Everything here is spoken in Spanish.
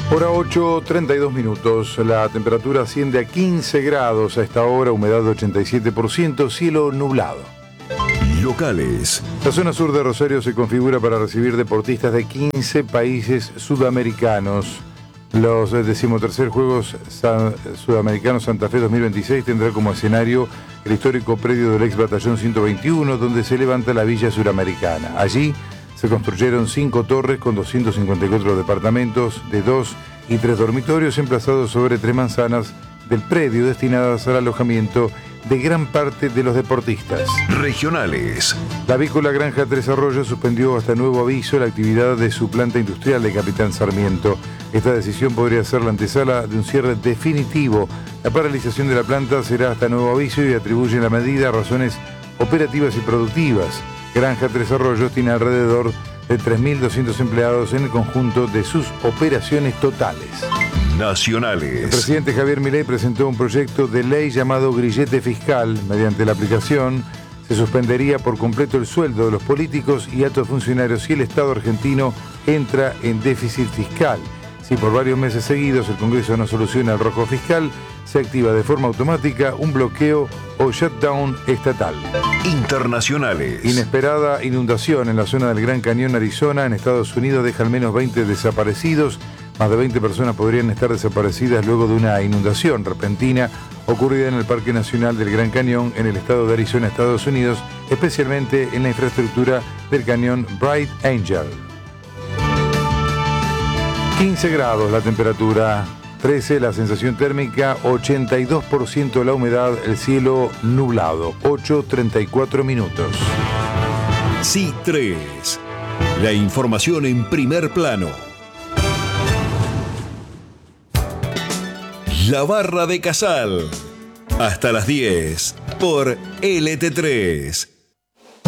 Hora 8:32 minutos. La temperatura asciende a 15 grados a esta hora, humedad de 87%, cielo nublado. Locales. La zona sur de Rosario se configura para recibir deportistas de 15 países sudamericanos. Los 13º Juegos Sudamericanos Santa Fe 2026 tendrá como escenario el histórico predio del ex Batallón 121, donde se levanta la Villa Suramericana. Allí se construyeron 5 torres con 254 departamentos de 2 y 3 dormitorios emplazados sobre 3 manzanas del predio destinadas al alojamiento de gran parte de los deportistas. Regionales. La avícola Granja Tres Arroyos suspendió hasta nuevo aviso la actividad de su planta industrial de Capitán Sarmiento. Esta decisión podría ser la antesala de un cierre definitivo. La paralización de la planta será hasta nuevo aviso y atribuye la medida a razones operativas y productivas. Granja Tres Arroyos tiene alrededor de 3.200 empleados en el conjunto de sus operaciones totales. Nacionales. El presidente Javier Milei presentó un proyecto de ley llamado grillete fiscal. Mediante la aplicación se suspendería por completo el sueldo de los políticos y altos funcionarios si el Estado argentino entra en déficit fiscal. Si por varios meses seguidos el Congreso no soluciona el rojo fiscal, se activa de forma automática un bloqueo o shutdown estatal. Internacionales. Inesperada inundación en la zona del Gran Cañón, Arizona, en Estados Unidos, deja al menos 20 desaparecidos. Más de 20 personas podrían estar desaparecidas luego de una inundación repentina ocurrida en el Parque Nacional del Gran Cañón, en el estado de Arizona, Estados Unidos, especialmente en la infraestructura del cañón Bright Angel. 15 grados la temperatura, 13 la sensación térmica, 82% la humedad, el cielo nublado, 8:34 minutos. C3. La información en primer plano. La Barra de Casal. Hasta las 10 por LT3.